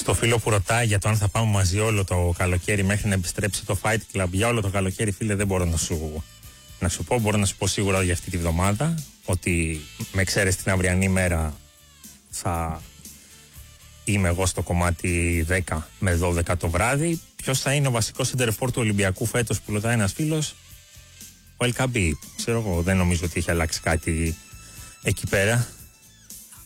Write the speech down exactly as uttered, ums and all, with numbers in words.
Στο φίλο που ρωτάει για το αν θα πάμε μαζί όλο το καλοκαίρι μέχρι να επιστρέψει το Fight Club, για όλο το καλοκαίρι, φίλε, δεν μπορώ να σου, να σου πω. Μπορώ να σου πω σίγουρα για αυτή τη βδομάδα ότι με εξαίρεση την αυριανή μέρα θα είμαι εγώ στο κομμάτι δέκα με δώδεκα το βράδυ. Ποιος θα είναι ο βασικός σεντερφόρ του Ολυμπιακού φέτος που ρωτάει ένας φίλος? Ο Ελκαμπή. Ξέρω εγώ, δεν νομίζω ότι έχει αλλάξει κάτι εκεί πέρα.